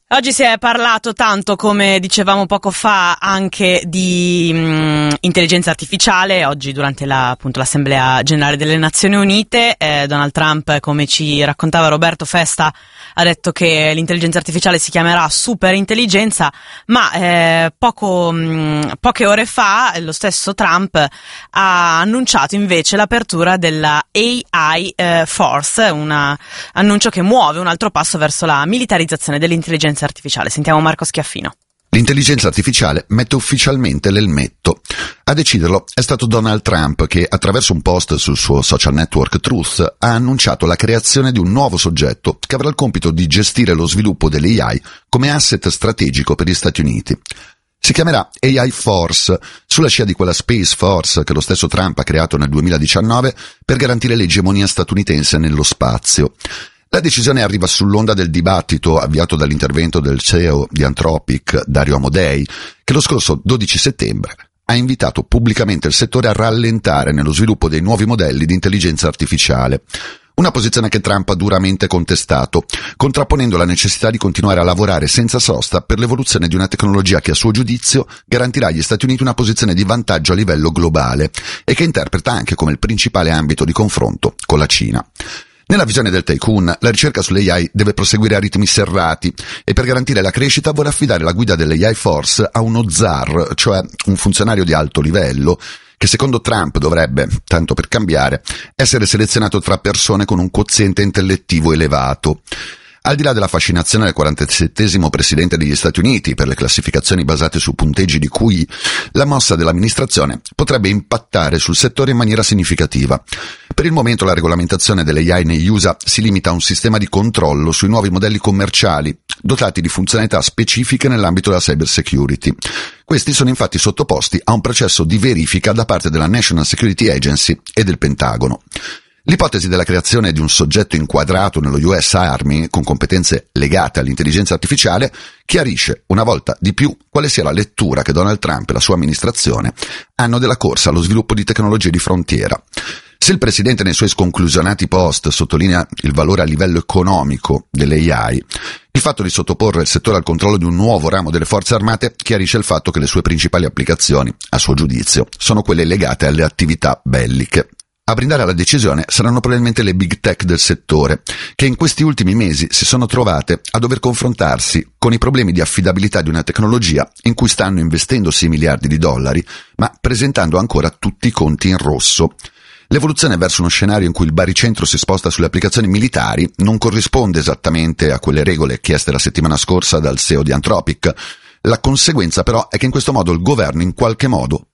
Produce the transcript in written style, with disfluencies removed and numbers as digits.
Oggi si è parlato tanto, come dicevamo poco fa, anche di intelligenza artificiale. Oggi durante l'Assemblea Generale delle Nazioni Unite Donald Trump, come ci raccontava Roberto Festa, ha detto che l'intelligenza artificiale si chiamerà superintelligenza, ma poche ore fa lo stesso Trump ha annunciato invece l'apertura della AI Force, un annuncio che muove un altro passo verso la militarizzazione dell'intelligenza artificiale. Sentiamo Marco Schiaffino. L'intelligenza artificiale mette ufficialmente l'elmetto. A deciderlo è stato Donald Trump, che attraverso un post sul suo social network Truth ha annunciato la creazione di un nuovo soggetto che avrà il compito di gestire lo sviluppo dell'AI come asset strategico per gli Stati Uniti. Si chiamerà AI Force, sulla scia di quella Space Force che lo stesso Trump ha creato nel 2019 per garantire l'egemonia statunitense nello spazio. La decisione arriva sull'onda del dibattito avviato dall'intervento del CEO di Anthropic, Dario Amodei, che lo scorso 12 settembre ha invitato pubblicamente il settore a rallentare nello sviluppo dei nuovi modelli di intelligenza artificiale. Una posizione che Trump ha duramente contestato, contrapponendo la necessità di continuare a lavorare senza sosta per l'evoluzione di una tecnologia che a suo giudizio garantirà agli Stati Uniti una posizione di vantaggio a livello globale e che interpreta anche come il principale ambito di confronto con la Cina. Nella visione del tycoon, la ricerca sull'AI deve proseguire a ritmi serrati e per garantire la crescita vuole affidare la guida dell'AI Force a uno zar, cioè un funzionario di alto livello, che secondo Trump dovrebbe, tanto per cambiare, essere selezionato tra persone con un quoziente intellettivo elevato. Al di là della fascinazione del 47esimo presidente degli Stati Uniti per le classificazioni basate su punteggi di QI, la mossa dell'amministrazione potrebbe impattare sul settore in maniera significativa. Per il momento la regolamentazione delle AI negli USA si limita a un sistema di controllo sui nuovi modelli commerciali, dotati di funzionalità specifiche nell'ambito della cyber security. Questi sono infatti sottoposti a un processo di verifica da parte della National Security Agency e del Pentagono. L'ipotesi della creazione di un soggetto inquadrato nello US Army con competenze legate all'intelligenza artificiale chiarisce una volta di più quale sia la lettura che Donald Trump e la sua amministrazione hanno della corsa allo sviluppo di tecnologie di frontiera. Se il Presidente nei suoi sconclusionati post sottolinea il valore a livello economico delle AI, il fatto di sottoporre il settore al controllo di un nuovo ramo delle forze armate chiarisce il fatto che le sue principali applicazioni, a suo giudizio, sono quelle legate alle attività belliche. A brindare alla decisione saranno probabilmente le big tech del settore, che in questi ultimi mesi si sono trovate a dover confrontarsi con i problemi di affidabilità di una tecnologia in cui stanno investendo 6 miliardi di dollari, ma presentando ancora tutti i conti in rosso. L'evoluzione verso uno scenario in cui il baricentro si sposta sulle applicazioni militari non corrisponde esattamente a quelle regole chieste la settimana scorsa dal CEO di Anthropic. La conseguenza però è che in questo modo il governo in qualche modo